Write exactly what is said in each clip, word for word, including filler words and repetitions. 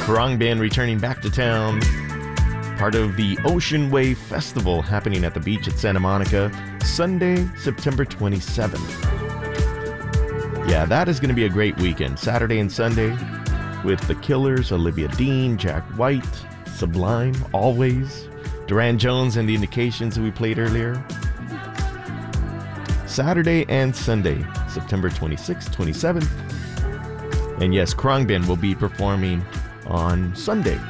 Khruangbin returning back to town. Part of the Ocean Wave Festival happening at the beach at Santa Monica, Sunday, September twenty-seventh. Yeah, that is going to be a great weekend. Saturday and Sunday with The Killers, Olivia Dean, Jack White, Sublime, Always, Duran Jones and the Indications that we played earlier. Saturday and Sunday, September twenty-sixth, twenty-seventh. And yes, Khruangbin will be performing on Sunday.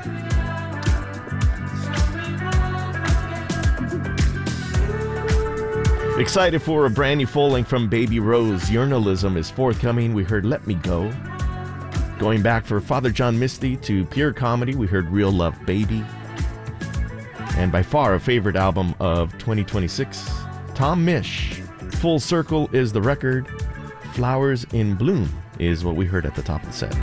Excited for a brand new full length from Baby Rose. Journalism is forthcoming. We heard Let Me Go. Going back for Father John Misty to pure comedy, we heard Real Love Baby. And by far a favorite album of twenty twenty-six, Tom Misch. Full Circle is the record. Flowers in Bloom is what we heard at the top of the set.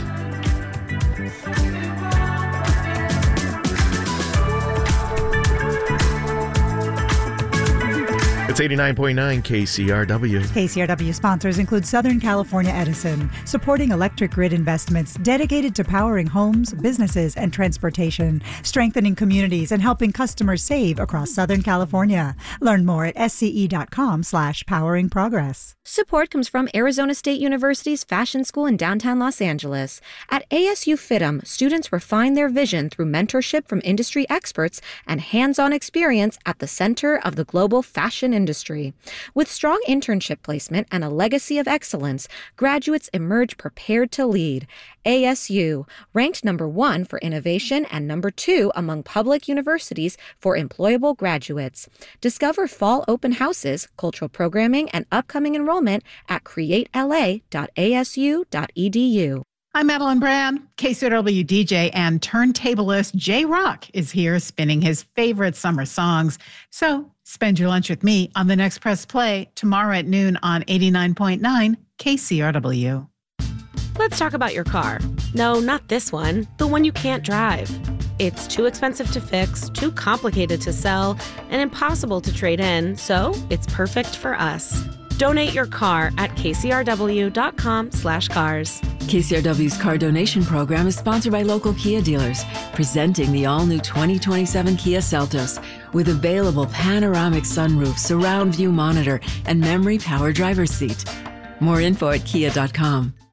It's eighty-nine point nine K C R W. K C R W sponsors include Southern California Edison, supporting electric grid investments dedicated to powering homes, businesses, and transportation, strengthening communities and helping customers save across Southern California. Learn more at sce.com slash powering progress. Support comes from Arizona State University's Fashion School in downtown Los Angeles. At A S U FITM, students refine their vision through mentorship from industry experts and hands-on experience at the center of the global fashion industry. With strong internship placement and a legacy of excellence, graduates emerge prepared to lead. A S U, ranked number one for innovation and number two among public universities for employable graduates. Discover fall open houses, cultural programming, and upcoming enrollment at create l a dot a s u dot e d u. I'm Madeline Brand. K C R W D J and turntablist Jay Rock is here spinning his favorite summer songs. So spend your lunch with me on the next Press Play tomorrow at noon on eighty-nine point nine K C R W. Let's talk about your car. No, not this one. The one you can't drive. It's too expensive to fix, too complicated to sell, and impossible to trade in, so it's perfect for us. Donate your car at kcrw.com slash cars. K C R W's car donation program is sponsored by local Kia dealers, presenting the all-new twenty twenty-seven Kia Seltos with available panoramic sunroof, surround view monitor, and memory power driver's seat. More info at kia dot com.